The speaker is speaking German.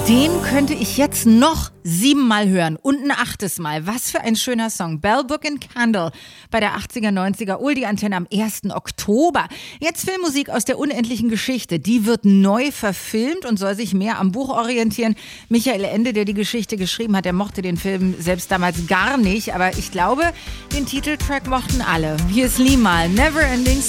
Den könnte ich jetzt noch 7-mal hören und ein 8. Mal. Was für ein schöner Song. Bell Book and Candle bei der 80er, 90er Oldie-Antenne am 1. Oktober. Jetzt Filmmusik aus der unendlichen Geschichte. Die wird neu verfilmt und soll sich mehr am Buch orientieren. Michael Ende, der die Geschichte geschrieben hat, der mochte den Film selbst damals gar nicht. Aber ich glaube, den Titeltrack mochten alle. Hier ist Limahl, Never Ending